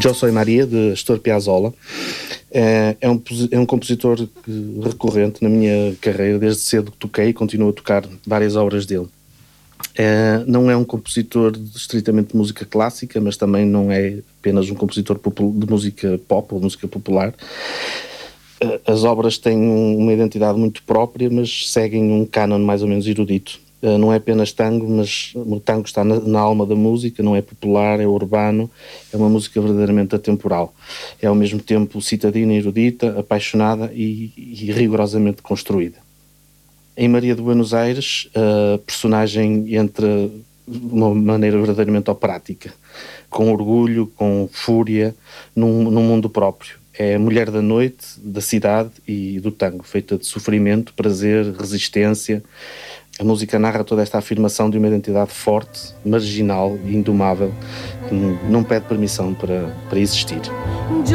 Eu Sou Maria, de Astor Piazzolla. É um compositor recorrente na minha carreira. Desde cedo que toquei e continuo a tocar várias obras dele. Não é um compositor estritamente de música clássica, mas também não é apenas um compositor de música pop ou música popular. As obras têm uma identidade muito própria, mas seguem um cânon mais ou menos erudito. Não é apenas tango, mas o tango está na alma da música, não é popular, é urbano, é uma música verdadeiramente atemporal. É ao mesmo tempo citadina, erudita, apaixonada e rigorosamente construída. Em Maria de Buenos Aires, a personagem entra de uma maneira verdadeiramente operática, com orgulho, com fúria, num mundo próprio. É a mulher da noite, da cidade e do tango, feita de sofrimento, prazer, resistência. A música narra toda esta afirmação de uma identidade forte, marginal e indomável, que não pede permissão para existir.